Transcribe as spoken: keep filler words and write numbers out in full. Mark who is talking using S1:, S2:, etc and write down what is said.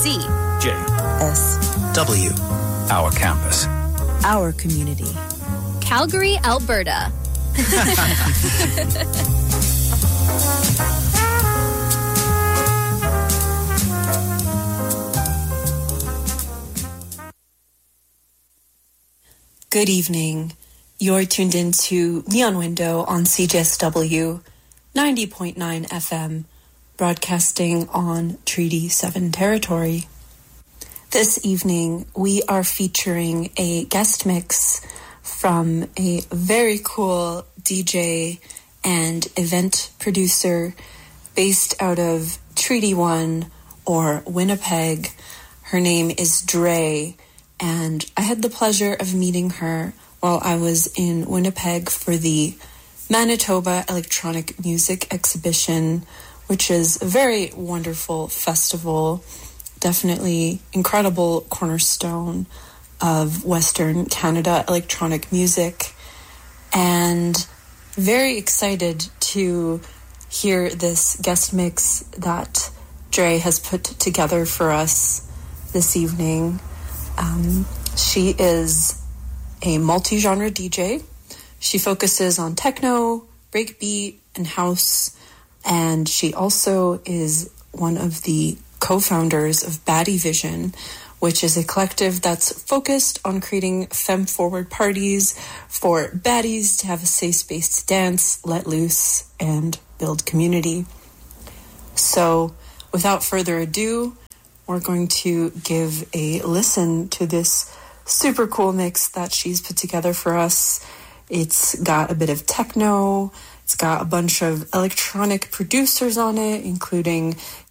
S1: C.
S2: J.
S3: S.
S2: W. Our campus.
S3: Our community.
S1: Calgary, Alberta.
S4: Good evening. You're tuned into Neon Window on C J S W ninety point nine F M, broadcasting on Treaty seven territory. This evening, we are featuring a guest mix from a very cool D J and event producer based out of Treaty one or Winnipeg. Her name is Dre, and I had the pleasure of meeting her while I was in Winnipeg for the Manitoba Electronic Music Exhibition, which is a very wonderful festival, definitely incredible cornerstone of Western Canada electronic music, and very excited to hear this guest mix that Dre has put together for us this evening. Um, she is a multi-genre D J. She focuses on techno, breakbeat, and house, and she also is one of the co-founders of Baddie Vision, which is a collective that's focused on creating femme-forward parties for baddies to have a safe space to dance, let loose, and build community. So, without further ado, we're going to give a listen to this super cool mix that she's put together for us. It's got a bit of techno, it's got a bunch of electronic producers on it, including